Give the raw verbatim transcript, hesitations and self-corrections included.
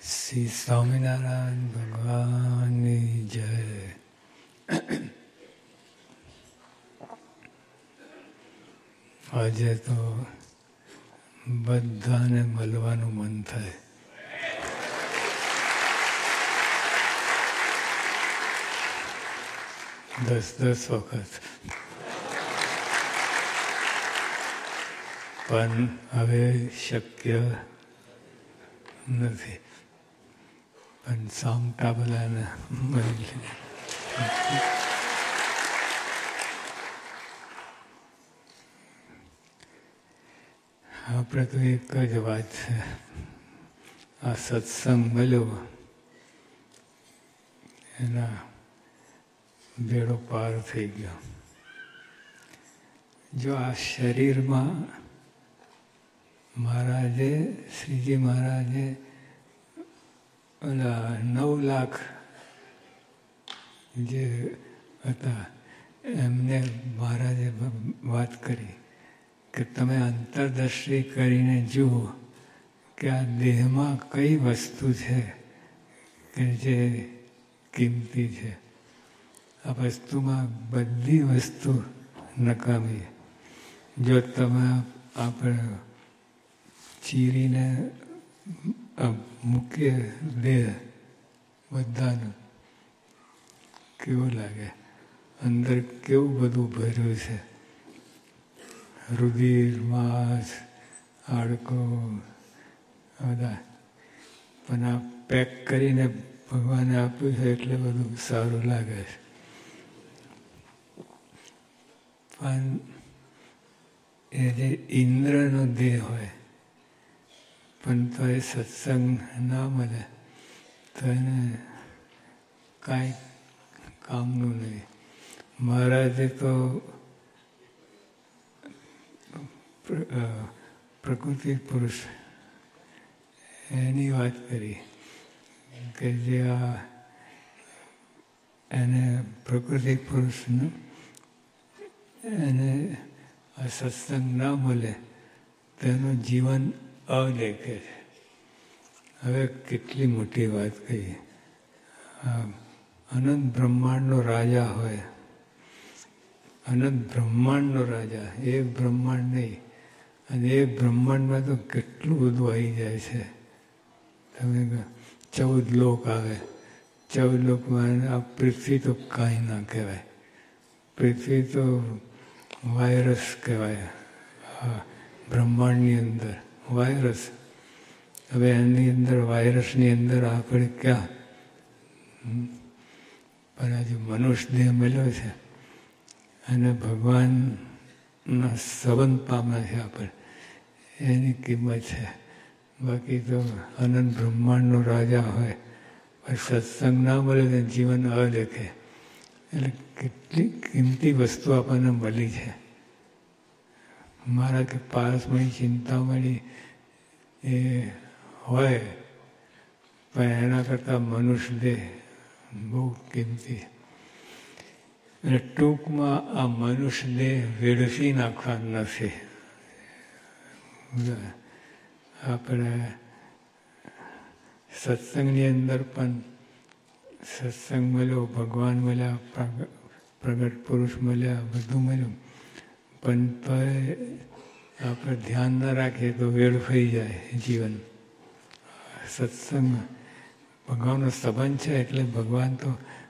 શ્રી સ્વામિનારાયણ ભગવાનની જય. આજે તો બધાને મળવાનું મન થાય. દસ દસ વખત. પણ હવે શક્ય નથી. પણ સામટા બધાને મળી લે. આપણે તો એક જ વાત છે, આ સત્સંગ મળ્યો એના બેડો પાર થઈ ગયો. જો આ શરીરમાં મહારાજે શ્રીજી મહારાજે ઓલા નવ લાખ જે હતા એમને મહારાજે વાત કરી કે તમે અંતરદૃષ્ટિ કરીને જુઓ કે આ દેહમાં કઈ વસ્તુ છે કે જે કિંમતી છે. આ વસ્તુમાં બધી વસ્તુ નકામી. જો તમે આપણે ચીરીને મૂકીએ દેહ બધાનું, કેવું લાગે? અંદર કેવું બધું ભર્યું છે, રુધિર, માંસ, હાડકો બધા. પણ આ પેક કરીને ભગવાને આપ્યું છે એટલે બધું સારું લાગે છે. પણ એ જે ઇન્દ્રનો દેહ હોય પણ તો એ સત્સંગ ના મળે તો એને કાંઈ કામનું નહીં. મહારાજે તો પ્રકૃતિ પુરુષ એની વાત કરી કે જે આ એને પ્રકૃતિ પુરુષનું એને આ સત્સંગ ના મળે તો એનું જીવન અદેખે છે. હવે કેટલી મોટી વાત કહી. અનંત બ્રહ્માંડનો રાજા હોય, અનંત બ્રહ્માંડનો રાજા, એક બ્રહ્માંડ નહીં, અને એક બ્રહ્માંડમાં તો કેટલું બધું આવી જાય છે. તમે ચૌદ લોક આવે, ચૌદ લોકમાં આ પૃથ્વી તો કાંઈ ના કહેવાય. પૃથ્વી તો વાયરસ કહેવાય. બ્રહ્માંડની અંદર વાયરસ. હવે એની અંદર વાયરસની અંદર આપણે ક્યાં? પણ આજે મનુષ્ય દેહ મળ્યો છે અને ભગવાનના સંબંધ પામે છે આપણે, એની કિંમત છે. બાકી તો અનંત બ્રહ્માંડનો રાજા હોય પણ સત્સંગ ના મળે તો જીવન અદેખે. એટલે કેટલી કિંમતી વસ્તુ આપણને મળી છે. મારા કે પારસમણી ચિંતામણી એ હોય પણ એના કરતાં મનુષ્ય દેહ બહુ કિંમતી. અને ટૂંકમાં આ મનુષ્ય દેહ વેડફી નાખવાનું નથી. આપણે સત્સંગની અંદર પણ સત્સંગ મળ્યો, ભગવાન મળ્યા, પ્રગટ પુરુષ મળ્યા, બધું મળ્યું, પણ તો આપણે ધ્યાન ન રાખીએ તો વેડફાઈ જાય જીવન. સત્સંગ ભગવાનનો સંબંધ છે એટલે ભગવાન તો